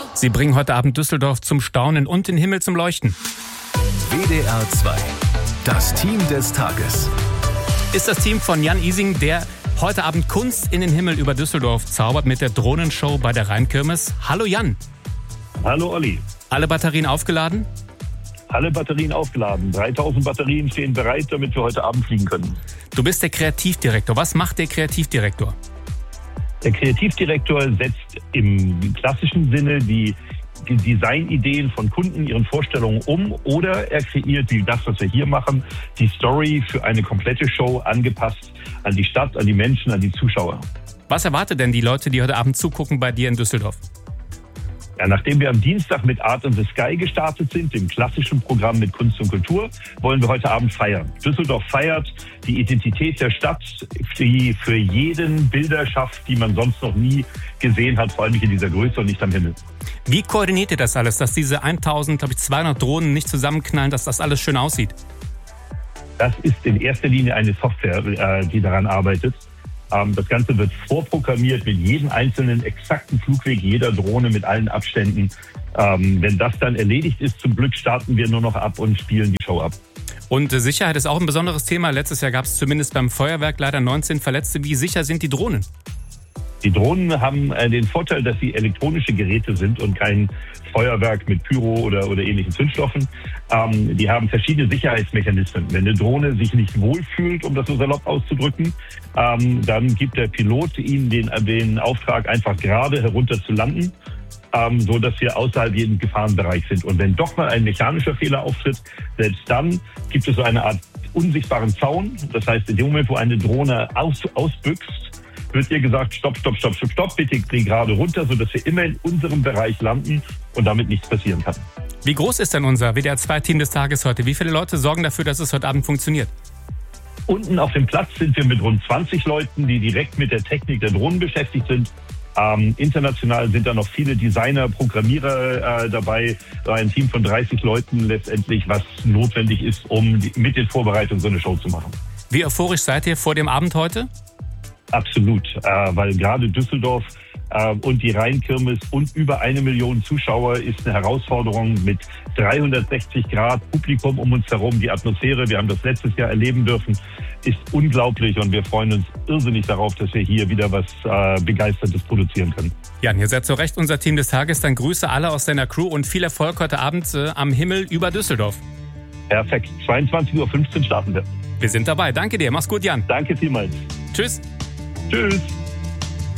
Sie bringen heute Abend Düsseldorf zum Staunen und den Himmel zum Leuchten. WDR 2, das Team des Tages. Ist das Team von Jan Ising, der heute Abend Kunst in den Himmel über Düsseldorf zaubert mit der Drohnenshow bei der Rheinkirmes. Hallo Jan. Hallo Olli. Alle Batterien aufgeladen? Alle Batterien aufgeladen. 3000 Batterien stehen bereit, damit wir heute Abend fliegen können. Du bist der Kreativdirektor. Was macht der Kreativdirektor? Der Kreativdirektor setzt im klassischen Sinne die Designideen von Kunden, ihren Vorstellungen um, oder er kreiert, wie das, was wir hier machen, die Story für eine komplette Show angepasst an die Stadt, an die Menschen, an die Zuschauer. Was erwartet denn die Leute, die heute Abend zugucken bei dir in Düsseldorf? Ja, nachdem wir am Dienstag mit Art in the Sky gestartet sind, dem klassischen Programm mit Kunst und Kultur, wollen wir heute Abend feiern. Düsseldorf feiert die Identität der Stadt, die für jeden Bilder schafft, die man sonst noch nie gesehen hat, vor allem nicht in dieser Größe und nicht am Himmel. Wie koordiniert ihr das alles, dass diese 1200 Drohnen nicht zusammenknallen, dass das alles schön aussieht? Das ist in erster Linie eine Software, die daran arbeitet. Das Ganze wird vorprogrammiert mit jedem einzelnen exakten Flugweg jeder Drohne mit allen Abständen. Wenn das dann erledigt ist, zum Glück starten wir nur noch ab und spielen die Show ab. Und Sicherheit ist auch ein besonderes Thema. Letztes Jahr gab es zumindest beim Feuerwerk leider 19 Verletzte. Wie sicher sind die Drohnen? Die Drohnen haben den Vorteil, dass sie elektronische Geräte sind und kein Feuerwerk mit Pyro oder ähnlichen Zündstoffen. Die haben verschiedene Sicherheitsmechanismen. Wenn eine Drohne sich nicht wohlfühlt, um das so salopp auszudrücken, dann gibt der Pilot ihnen den Auftrag, einfach gerade herunter zu landen, so dass wir außerhalb jeden Gefahrenbereich sind. Und wenn doch mal ein mechanischer Fehler auftritt, selbst dann gibt es so eine Art unsichtbaren Zaun. Das heißt, in dem Moment, wo eine Drohne ausbüchst, wird ihr gesagt, stopp, bitte dreh gerade runter, sodass wir immer in unserem Bereich landen und damit nichts passieren kann. Wie groß ist denn unser WDR 2 Team des Tages heute? Wie viele Leute sorgen dafür, dass es heute Abend funktioniert? Unten auf dem Platz sind wir mit rund 20 Leuten, die direkt mit der Technik der Drohnen beschäftigt sind. International sind da noch viele Designer, Programmierer dabei. So ein Team von 30 Leuten letztendlich, was notwendig ist, um mit den Vorbereitungen so eine Show zu machen. Wie euphorisch seid ihr vor dem Abend heute? Absolut, weil gerade Düsseldorf und die Rheinkirmes und über 1 Million Zuschauer ist eine Herausforderung mit 360 Grad Publikum um uns herum. Die Atmosphäre, wir haben das letztes Jahr erleben dürfen, ist unglaublich und wir freuen uns irrsinnig darauf, dass wir hier wieder was Begeistertes produzieren können. Jan, ihr seid zu Recht unser Team des Tages. Dann Grüße alle aus deiner Crew und viel Erfolg heute Abend am Himmel über Düsseldorf. Perfekt, 22:15 Uhr starten wir. Wir sind dabei. Danke dir. Mach's gut, Jan. Danke vielmals. Tschüss. Tschüss.